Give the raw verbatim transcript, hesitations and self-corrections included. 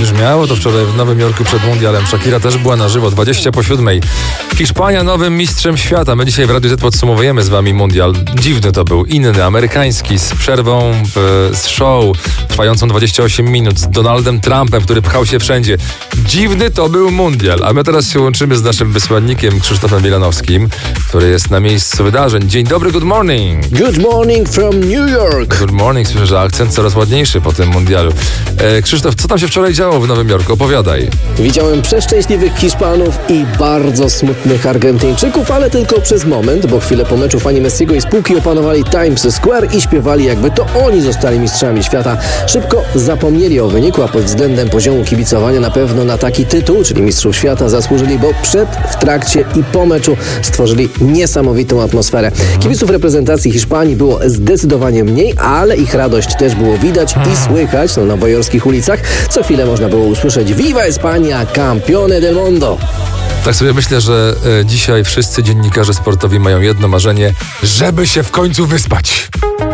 brzmiało to wczoraj w Nowym Jorku przed mundialem. Shakira też była na żywo, dwadzieścia po siódmej. Hiszpania nowym mistrzem świata. My dzisiaj w Radiu Z podsumowujemy z wami mundial. Dziwny to był, inny, amerykański, z przerwą, w, z show trwającą dwadzieścia osiem minut, z Donaldem Trumpem, który pchał się wszędzie. Dziwny to był mundial. A my teraz się łączymy z naszym wysłannikiem Krzysztofem Wilanowskim, który jest na miejscu wydarzeń. Dzień dobry, good morning. Good morning from New York. Good morning, słyszę, że akcent coraz ładniejszy po tym mundialu. E, Krzysztof, co tam się wczoraj działo w Nowym Jorku? Opowiadaj. Widziałem przeszczęśliwych Hiszpanów i bardzo smutnych Argentyńczyków, ale tylko przez moment, bo chwilę po meczu fani Messiego i spółki opanowali Times Square i śpiewali, jakby to oni zostali mistrzami świata. Szybko zapomnieli o wyniku, a pod względem poziomu kibicowania na pewno na taki tytuł, czyli mistrzów świata, zasłużyli, bo przed, w trakcie i po meczu stworzyli niesamowitą atmosferę. Kibiców reprezentacji Hiszpanii było zdecydowanie mniej, ale ich radość też było widać i słychać na nowojorskich ulicach. Co chwilę można było usłyszeć Viva España, campione del mundo. Tak sobie myślę, że e, dzisiaj wszyscy dziennikarze sportowi mają jedno marzenie, żeby się w końcu wyspać.